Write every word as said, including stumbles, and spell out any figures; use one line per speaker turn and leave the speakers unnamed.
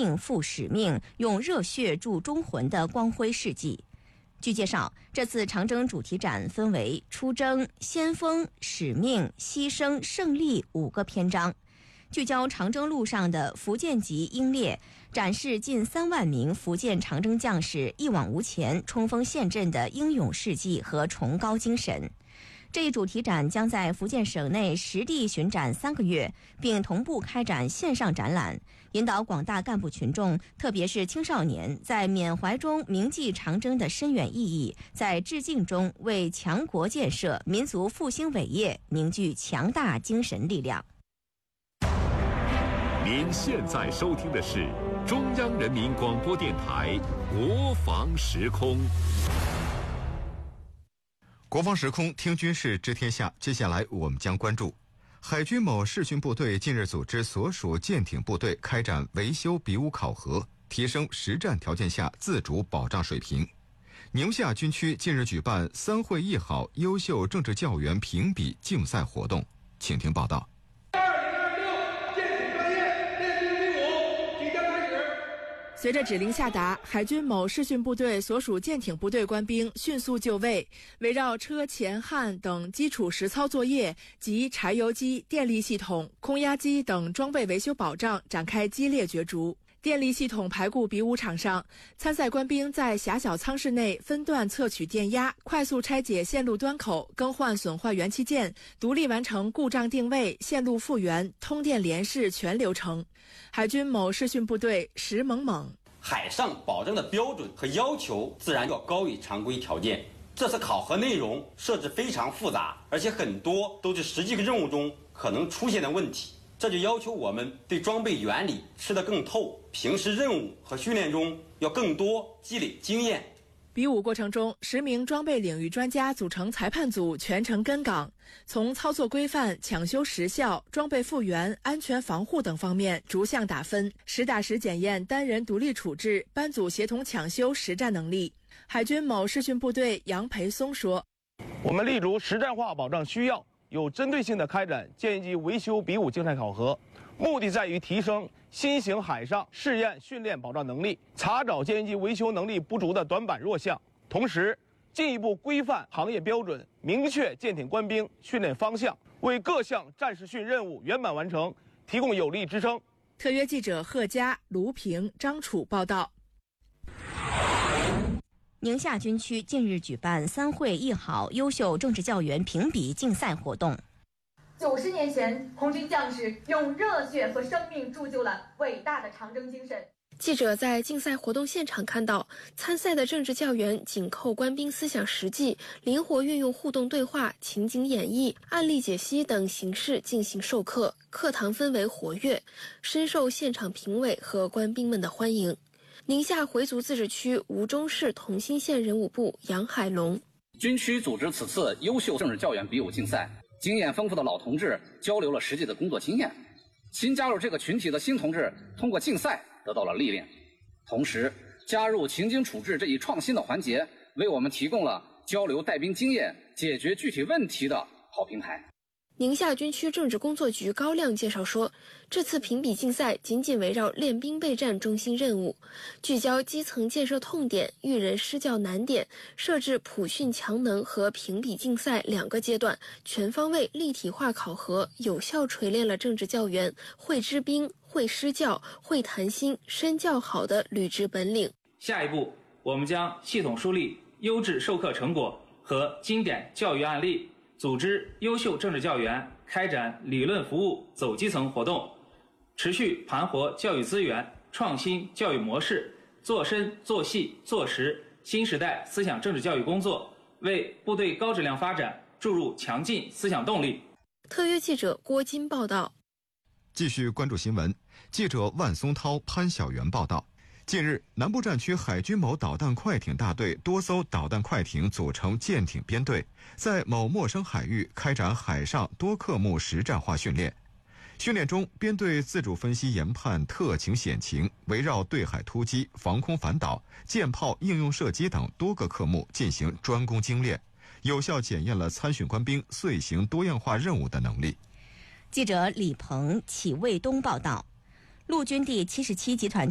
命赴使命，用热血铸忠魂的光辉事迹。据介绍，这次长征主题展分为出征、先锋、使命、牺牲、胜利五个篇章，聚焦长征路上的福建籍英烈，展示近三万名福建长征将士一往无前、冲锋陷阵的英勇事迹和崇高精神。这一主题展将在福建省内实地巡展三个月，并同步开展线上展览，引导广大干部群众，特别是青少年，在缅怀中铭记长征的深远意义，在致敬中为强国建设、民族复兴伟业凝聚强大精神力量。
您现在收听的是中央人民广播电台国防时空。
国防时空听军事知天下，接下来我们将关注海军某视训部队近日组织所属舰艇部队开展维修比武考核，提升实战条件下自主保障水平。宁夏军区近日举办三会一好优秀政治教员评比竞赛活动，请听报道。
随着指令下达，海军某视训部队所属舰艇部队官兵迅速就位，围绕车前焊等基础实操作业及柴油机、电力系统、空压机等装备维修保障展开激烈角逐。电力系统排固比武场上，参赛官兵在狭小舱室内分段测取电压，快速拆解线路端口，更换损坏元器件，独立完成故障定位、线路复原、通电联试全流程。海军某视训部队石猛猛。
海上保障的标准和要求自然要高于常规条件。这次考核内容设置非常复杂，而且很多都是实际任务中可能出现的问题。这就要求我们对装备原理吃得更透，平时任务和训练中要更多积累经验。
比武过程中，十名装备领域专家组成裁判组全程跟岗，从操作规范、抢修时效、装备复原、安全防护等方面逐项打分，实打实检验单人独立处置、班组协同抢修实战能力。海军某视训部队杨培松说：“
我们立足实战化保障需要，有针对性地开展舰一级维修比武竞赛考核，目的在于提升新型海上试验训练保障能力，查找舰一级维修能力不足的短板弱项，同时进一步规范行业标准，明确舰艇官兵训练方向，为各项战时训任务圆满完成提供有力支撑。”
特约记者贺佳、卢平、张楚报道。
宁夏军区近日举办三会一好优秀政治教员评比竞赛活动。
九十年前，红军将士用热血和生命铸就了伟大的长征精神。
记者在竞赛活动现场看到，参赛的政治教员紧扣官兵思想实际，灵活运用互动对话、情景演绎、案例解析等形式进行授课，课堂氛围活跃，深受现场评委和官兵们的欢迎。宁夏回族自治区吴忠市同心县人武部杨海龙：
军区组织此次优秀政治教员比武竞赛，经验丰富的老同志交流了实际的工作经验，新加入这个群体的新同志通过竞赛得到了历练，同时加入情景处置这一创新的环节，为我们提供了交流带兵经验、解决具体问题的好平台。
宁夏军区政治工作局高亮介绍说，这次评比竞赛紧紧围绕练兵备战中心任务，聚焦基层建设痛点、育人施教难点，设置普训强能和评比竞赛两个阶段，全方位立体化考核，有效锤炼了政治教员会知兵、会施教、会谈心、身教好的履职本领。
下一步，我们将系统梳理优质授课成果和经典教育案例，组织优秀政治教员开展理论服务走基层活动，持续盘活教育资源，创新教育模式，做深做细做实新时代思想政治教育工作，为部队高质量发展注入强劲思想动力。
特约记者郭金报道。
继续关注新闻，记者万松涛、潘晓元报道。近日，南部战区海军某导弹快艇大队多艘导弹快艇组成舰艇编队，在某陌生海域开展海上多科目实战化训练。训练中，编队自主分析研判特情险情，围绕对海突击、防空反导、舰炮应用射击等多个科目进行专攻精练，有效检验了参训官兵遂行多样化任务的能力。
记者李鹏、启卫东报道。陆军第七十七集团